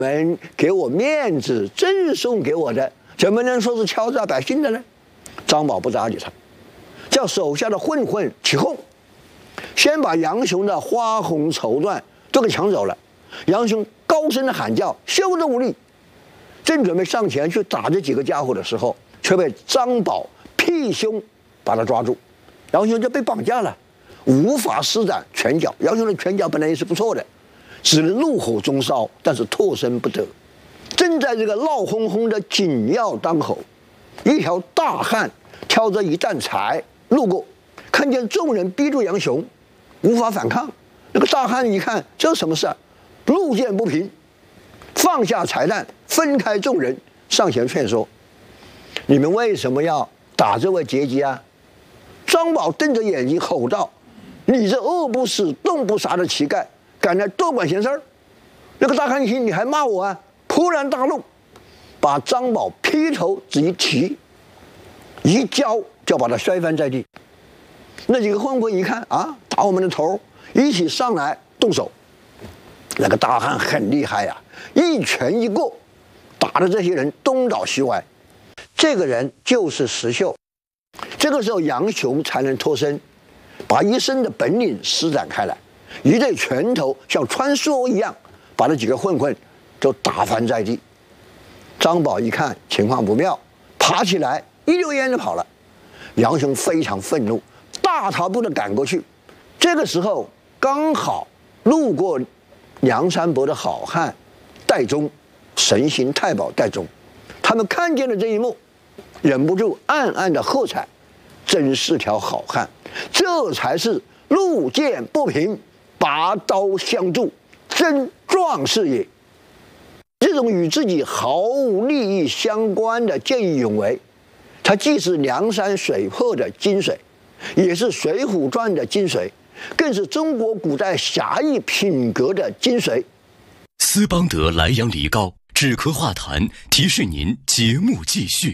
们给我面子赠送给我的，怎么能说是敲诈百姓的呢？张宝不搭理他，叫手下的混混起哄，先把杨雄的花红绸缎都给抢走了。杨雄高声的喊叫，袖手无力，正准备上前去打这几个家伙的时候，却被张宝劈胸把他抓住，杨雄就被绑架了，无法施展拳脚。杨雄的拳脚本来也是不错的，只能怒吼中烧，但是脱身不得。正在这个闹哄哄的紧要当口，一条大汉挑着一担柴路过，看见众人逼住杨雄，无法反抗。那个大汉一看，这是什么事啊？路见不平，放下柴担，分开众人，上前劝说：“你们为什么要打这位劫机啊？”张宝瞪着眼睛吼道：“你这饿不死、冻不杀的乞丐，敢来多管闲事儿！”那个大汉一听，你还骂我啊？突然大怒，把张宝劈头只一提，一跤就把他摔翻在地。那几个混混一看啊，打我们的头，一起上来动手。那个大汉很厉害呀，一拳一过，打的这些人东倒西歪。这个人就是石秀。这个时候杨雄才能脱身，把一身的本领施展开来，一对拳头像穿梭一样，把那几个混混都打翻在地。张宝一看情况不妙，爬起来一溜烟就跑了。杨雄非常愤怒，大踏步的赶过去。这个时候刚好路过梁山伯的好汉戴宗、神行太保戴宗，他们看见了这一幕，忍不住暗暗的喝彩：真是条好汉，这才是路见不平拔刀相助，真壮士也。这种与自己毫无利益相关的见义勇为，它既是梁山水泊的精髓，也是《水浒传》的精髓，更是中国古代侠义品格的精髓。 斯邦德莱阳梨膏止咳化痰，提示您节目继续。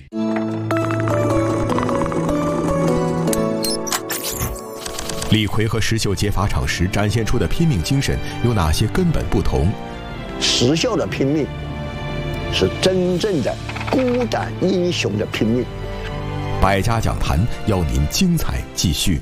李逵和石秀劫法场时展现出的拼命精神有哪些根本不同？ 石秀的拼命是真正的孤胆英雄的拼命。 百家讲坛邀您精彩继续。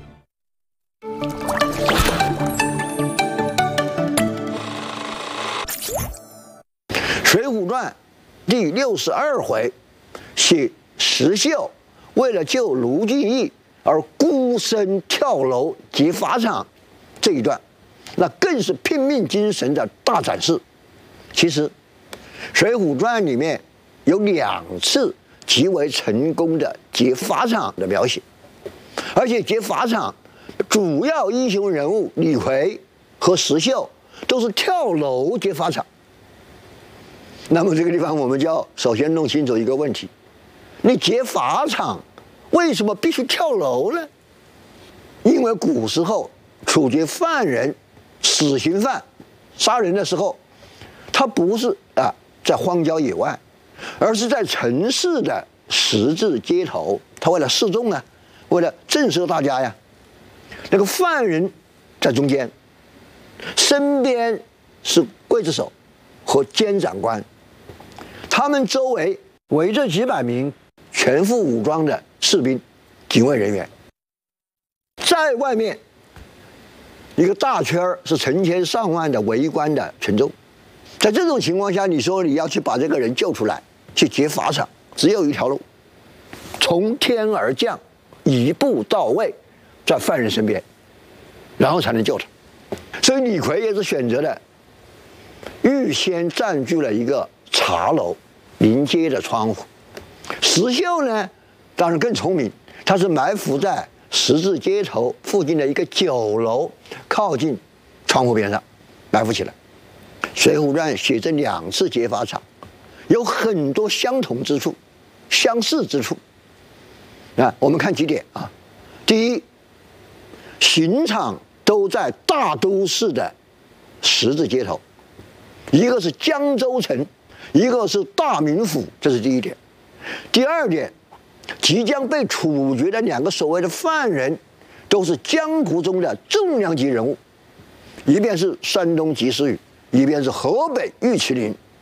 《水浒传》第62回写石秀为了救卢俊义而孤身跳楼劫法场这一段，那更是拼命精神的大展示。其实，《水浒传》里面有2次极为成功的劫法场的描写，而且劫法场主要英雄人物李逵和石秀都是跳楼劫法场。那么这个地方我们就要首先弄清楚一个问题：你劫法场为什么必须跳楼呢？因为古时候处决犯人、死刑犯、杀人的时候，他不是在荒郊野外，而是在城市的十字街头。他为了示众啊，为了震慑大家呀，那个犯人在中间，身边是刽子手和监斩官，他们周围围着几百名全副武装的士兵、警卫人员，在外面一个大圈是成千上万的围观的群众。在这种情况下，你说你要去把这个人救出来，去劫法场，只有一条路：从天而降，一步到位，在犯人身边，然后才能救他。所以李逵也是选择了预先占据了一个茶楼临街的窗户。石秀呢，当然更聪明，他是埋伏在十字街头附近的一个酒楼靠近窗户边上埋伏起来。《水浒传》写这2次劫法场，有很多相同之处、相似之处。我们看几点啊。第一，刑场都在大都市的十字街头，一个是江州城，一个是大名府，这是第一点。第二点，即将被处决的2个所谓的犯人，都是江湖中的重量级人物，一边是山东及时雨，一边是河北玉麒麟。